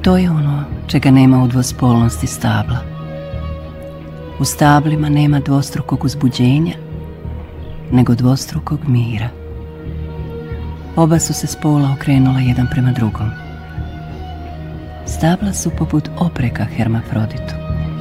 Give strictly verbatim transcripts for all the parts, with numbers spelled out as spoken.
To je ono čega nema u dvospolnosti stabla. U stablima nema dvostrukog uzbuđenja, nego dvostrukog mira. Oba su se s pola okrenula jedan prema drugom. Stabla su poput opreka hermafroditu.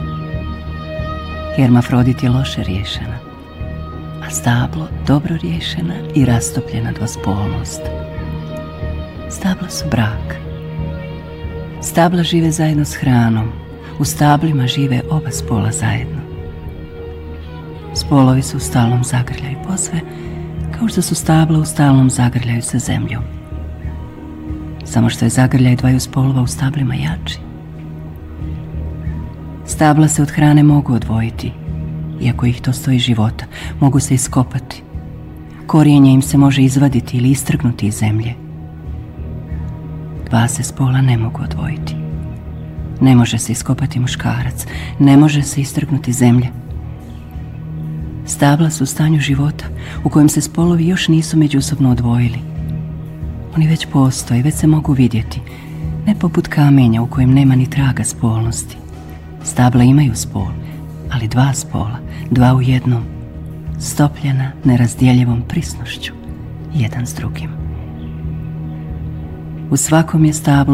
Hermafrodit je loše riješena, a stablo dobro riješena i rastopljena dvospolnost. Stabla su brak. Stabla žive zajedno s hranom, u stablima žive oba spola zajedno. Spolovi su u stalnom zagrljaju posve, kao što su stabla u stalnom zagrljaju sa zemljom. Samo što je zagrljaj dvaju spolova u stablima jači. Stabla se od hrane mogu odvojiti, iako ih to stoji života, mogu se iskopati. Korijenje im se može izvaditi ili istrgnuti iz zemlje. Dva se spola ne mogu odvojiti. Ne može se iskopati muškarac, ne može se istrgnuti zemlje. Stabla su u stanju života u kojem se spolovi još nisu međusobno odvojili. Oni već postoje, već se mogu vidjeti, ne poput kamenja u kojem nema ni traga spolnosti. Stabla imaju spol, ali dva spola, dva u jednom, stopljena nerazdjeljivom prisnošću, jedan s drugim. U svakom je stablu